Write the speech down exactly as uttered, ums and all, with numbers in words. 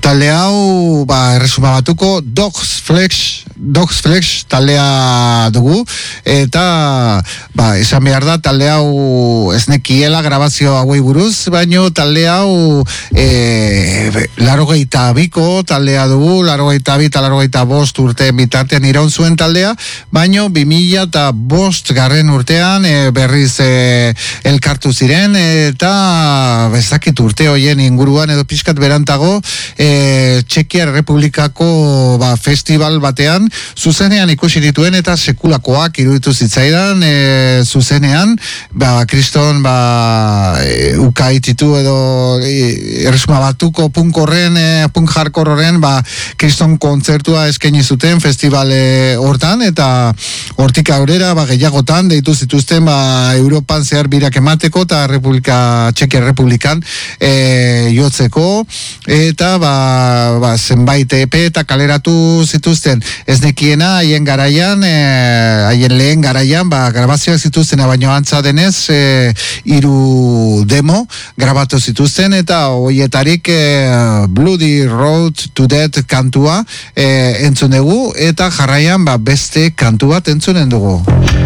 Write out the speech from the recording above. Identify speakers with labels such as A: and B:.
A: talde hau, ba, erresuma batuko Dogs Flex, Dogs Flex taldea dugu, eta ba, esan behar da, talde hau ez nekiela grabazio hauei buruz, baino talde hau e, larogeita biko taldea dugu, larogeita bi eta larogeita bost urte bitartean iraun zuen taldea, baino bi mila eta bost garren urtean e, berriz e, elkartu ziren, eta bezakit urte hoien inguruan edo pixkat berantago e, Txekiar Republikako ba, festival batean zuzenean ikusi dituen eta sekulakoak iruditu zitzaidan e, zuzenean, ba, kriston ba, e, ukaititu edo e, erresuma batuko punk horren, e, punk hardcore horren ba, kriston kontzertua eskaini zuten festivale hortan, eta hortik aurrera ba, gehiagotan deitu zituzten ba, Europan zehar birak emateko eta Republika, Txekiar Republikan e, jotzeko, eta ba, ba, zenbait E P eta kaleratu zituzten. Ez nekiena haien garaian, e, haien lehen garaian, ba, grabazioak zituzten, baino antza denez, e, hiru demo grabatu zituzten, eta hoietarik e, Bloody Road to Death kantua e, entzun dugu, eta jarraian ba, beste kantu bat entzunen dugu.